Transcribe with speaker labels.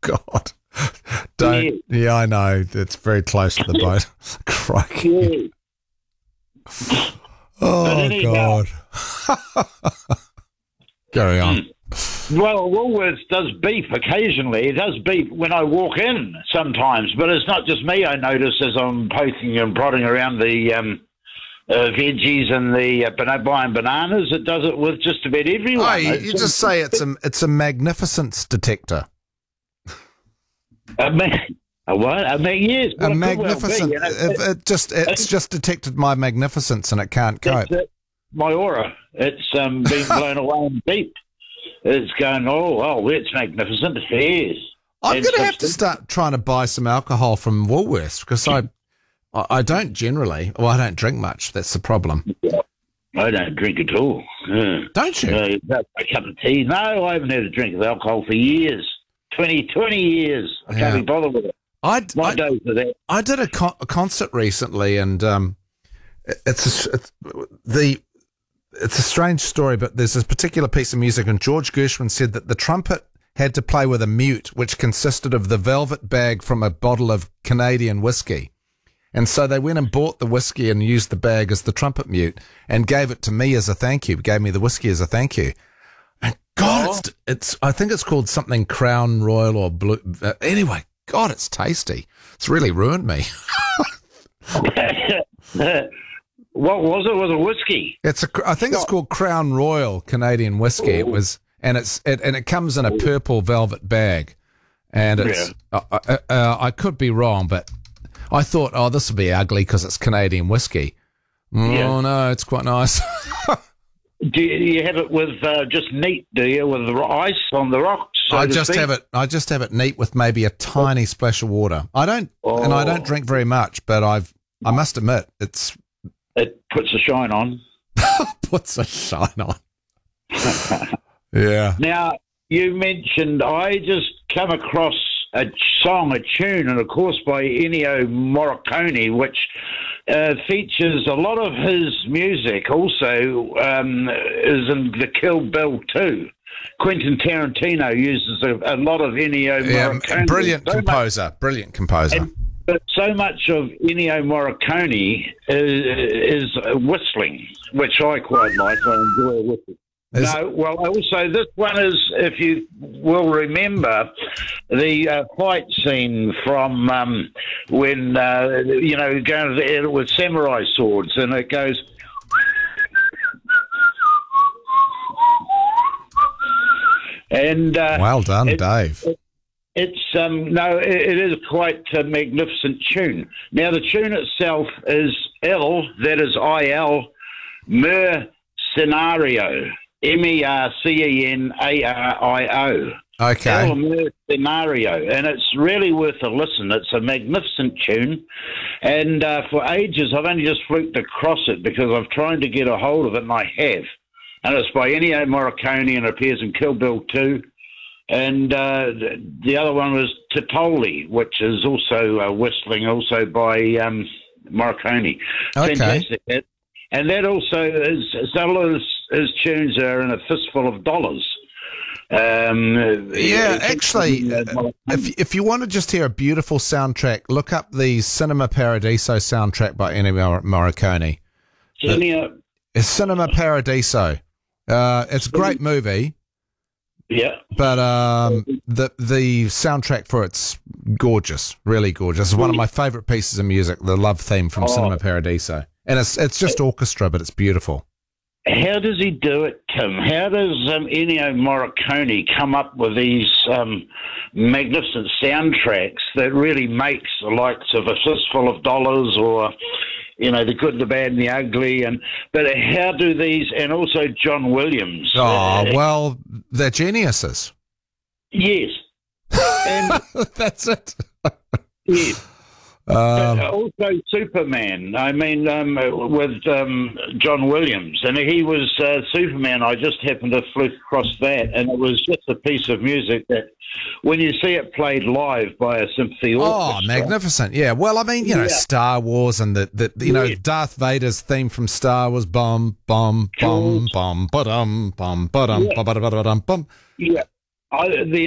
Speaker 1: God. Don't. Yeah, I know. It's very close to the boat. Crikey.
Speaker 2: Yeah.
Speaker 1: Oh,
Speaker 2: anyhow,
Speaker 1: God. Carry on.
Speaker 2: Well, Woolworths does beep occasionally. It does beep when I walk in sometimes, but it's not just me. I notice as I'm poking and prodding around the veggies and the buying bananas. It does it with just about everyone.
Speaker 1: Oh, you just say it's a magnificence detector.
Speaker 2: Yes.
Speaker 1: A magnificent. It's just detected my magnificence and it can't cope.
Speaker 2: My aura. It's been blown away and beeped. It's going, oh, well, it's magnificent. Yes.
Speaker 1: I'm going to have to start trying to buy some alcohol from Woolworths because I don't generally. Well, I don't drink much. That's the problem.
Speaker 2: I don't drink at all.
Speaker 1: Don't you?
Speaker 2: A cup of tea. No, I haven't had a drink of alcohol for years. 20 years. I can't be bothered with it. My days are that.
Speaker 1: I did a concert recently, and it's a strange story, but there's this particular piece of music, and George Gershwin said that the trumpet had to play with a mute, which consisted of the velvet bag from a bottle of Canadian whiskey. And so they went and bought the whiskey and used the bag as the trumpet mute and gave it to me as a thank you, gave me the whiskey as a thank you. And God, I think it's called something Crown Royal or Blue. Anyway, God, it's tasty. It's really ruined me.
Speaker 2: What was it? Was it whiskey?
Speaker 1: I think it's called Crown Royal Canadian whiskey. It was, and it comes in a purple velvet bag, and it's. I could be wrong, but I thought, this will be ugly because it's Canadian whiskey. Oh no, it's quite nice.
Speaker 2: Do you have it with just neat? Do you with the ice on the rocks?
Speaker 1: I just have it neat with maybe a tiny splash of water. I don't drink very much, but I must admit
Speaker 2: it puts a shine on.
Speaker 1: Puts a shine on. Yeah.
Speaker 2: Now, you mentioned, I just come across a tune, and of course by Ennio Morricone, which features a lot of his music also is in the Kill Bill 2. Quentin Tarantino uses a lot of Ennio Morricone.
Speaker 1: Brilliant composer.
Speaker 2: But so much of Ennio Morricone is whistling, which I quite like. I enjoy whistling. Also this one is, if you will remember, the fight scene from when, going with samurai swords, and it goes... And
Speaker 1: well done, Dave.
Speaker 2: It is quite a magnificent tune. Now, the tune itself is that is I-L, Mercenario, Mercenario.
Speaker 1: Okay.
Speaker 2: El Mercenario, and it's really worth a listen. It's a magnificent tune, and for ages I've only just fluked across it because I've tried to get a hold of it, and I have. And it's by Ennio Morricone, and it appears in Kill Bill 2. And the other one was Titoli, which is also whistling, also by Morricone.
Speaker 1: Okay.
Speaker 2: Fantastic. And that also is, some of his tunes are in a fistful of dollars.
Speaker 1: Actually, if you want to just hear a beautiful soundtrack, look up the Cinema Paradiso soundtrack by Ennio Morricone. It's Cinema Paradiso. It's a great movie.
Speaker 2: Yeah,
Speaker 1: but the soundtrack for it's gorgeous, really gorgeous. It's one of my favourite pieces of music, the love theme from Cinema Paradiso, and it's just orchestra, but it's beautiful.
Speaker 2: How does he do it, Tim? How does Ennio Morricone come up with these magnificent soundtracks that really makes the likes of A Fistful of Dollars or, The Good, the Bad, and the Ugly? But how do these, and also John Williams?
Speaker 1: Well, they're geniuses.
Speaker 2: Yes. And
Speaker 1: that's it.
Speaker 2: Yes. Also Superman, with John Williams, and he was Superman. I just happened to fluke across that, and it was just a piece of music that when you see it played live by a symphony orchestra.
Speaker 1: Oh, magnificent. Yeah, well, Star Wars and the Darth Vader's theme from Star Wars, bum bum bum bum ba-dum bum ba-dum ba-ba-da-ba-da-bum bum.
Speaker 2: Yeah. The